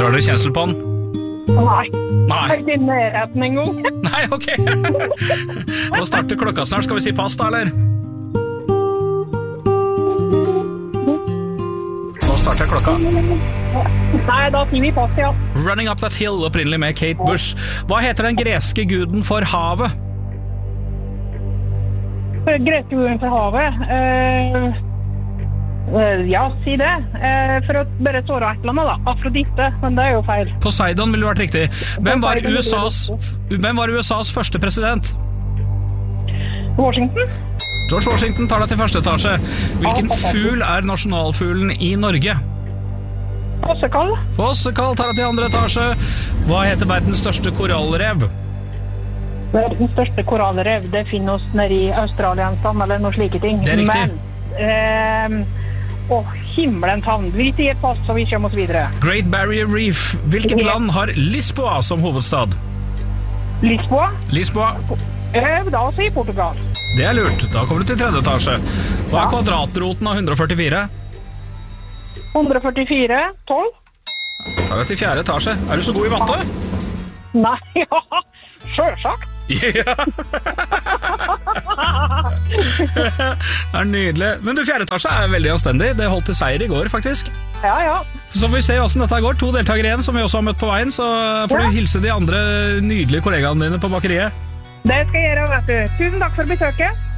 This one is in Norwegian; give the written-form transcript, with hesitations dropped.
Drar dere kjensel på den? Nei. Nei. Jeg er ikke i nærheten en gang. Nei, ok. Nå starter klokka snart. Skal vi si pass da, eller? Nå starter klokka. Nei, da sier vi pass, ja. Running Up That Hill, opprinnelig med Kate Bush. Hva heter den greske guden for havet? Greske guden for havet. Ja, si det. For å bare svare et eller annet da. Afrodite, men det er jo feil. Poseidon ville vært riktig. Hvem var USAs første president? Washington? George Washington tar deg til første etasje. Hvilken fugl er nasjonalfuglen i Norge? Fossekall? Fossekall tar deg til andre etasje. Hva heter verdens største korallrev? Verdens største korallrev, det finner oss nede i Australiensand, eller noe slike ting. Det er riktig. Men, himmelens havn. Vi sier pass, så vi kommer oss videre. Great Barrier Reef. Hvilket land har Lisboa som hovedstad? Lisboa? Lisboa. Da sier Portugal. Det er lurt. Da kommer du til tredje etasje. Hva er kvadratroten av 144? 144, 12. Tar deg til fjerde etasje. Er du så god i matte? Nei, ja. Sjølsagt. Ja. Det er nydelig. Men du, fjerde etasje er veldig anstendig. Det holdt til seier i går, faktisk. Ja, ja. Så får vi se hvordan dette går. 2 deltakere igjen, som vi også har møtt på veien. Så får du hilse de andre nydelige kollegaene dine på bakeriet. Det skal jeg gjøre, vet du. Tusen takk for besøket.